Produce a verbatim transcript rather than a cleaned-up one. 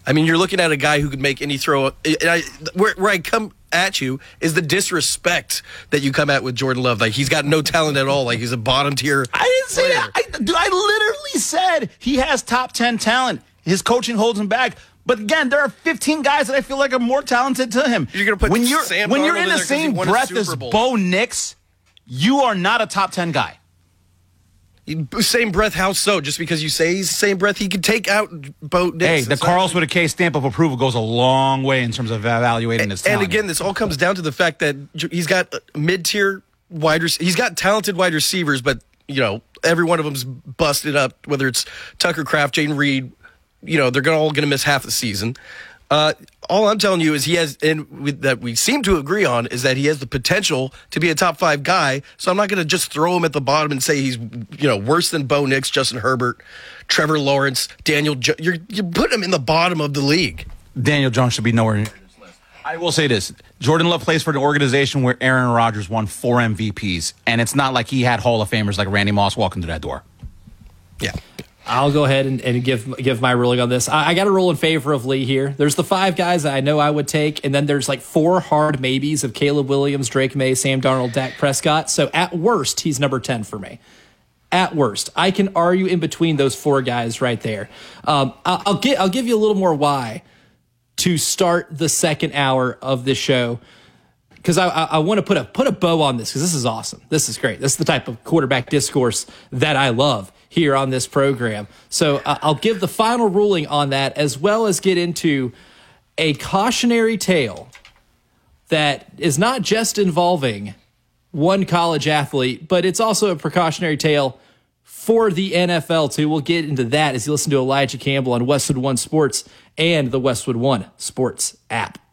I mean, you're looking at a guy who could make any throw. And I, where, where I come at you is the disrespect that you come at with Jordan Love. Like, he's got no talent at all. Like, he's a bottom tier. I didn't say player. that. I, dude, I literally said he has top ten talent. His coaching holds him back. But again, there are fifteen guys that I feel like are more talented to him. You're gonna put when you're Sam when Darnold you're in in the there 'cause he same won a breath Super as Bowl. Bo Nix, you are not a top ten guy. Same breath, how so? Just because you say he's the same breath, he could take out Bo Nix. Hey, the It's Carlos not- with a K stamp of approval goes a long way in terms of evaluating his talent. And again, this all comes down to the fact that he's got mid-tier wide rec- he's got talented wide receivers, but you know, every one of them's busted up, whether it's Tucker Kraft, Jaden Reed, you know, they're gonna, all going to miss half the season. Uh, all I'm telling you is he has, and with, that we seem to agree on, is that he has the potential to be a top five guy. So I'm not going to just throw him at the bottom and say he's, you know, worse than Bo Nix, Justin Herbert, Trevor Lawrence, Daniel. Jo- you're you're putting him in the bottom of the league. Daniel Jones should be nowhere near this list. I will say this. Jordan Love plays for an organization where Aaron Rodgers won four M V Ps, and it's not like he had Hall of Famers like Randy Moss walking through that door. Yeah. I'll go ahead and, and give give my ruling on this. I, I got to rule in favor of Lee here. There's the five guys that I know I would take, and then there's like four hard maybes of Caleb Williams, Drake May, Sam Darnold, Dak Prescott. So at worst, he's number ten for me. At worst, I can argue in between those four guys right there. Um, I'll, I'll get I'll give you a little more why to start the second hour of this show, because I, I, I want to put a put a bow on this, because this is awesome. This is great. This is the type of quarterback discourse that I love here on this program. So uh, I'll give the final ruling on that, as well as get into a cautionary tale that is not just involving one college athlete, but it's also a precautionary tale for the N F L too. We'll get into that as you listen to Elijah Campbell on Westwood One Sports and the Westwood One Sports app.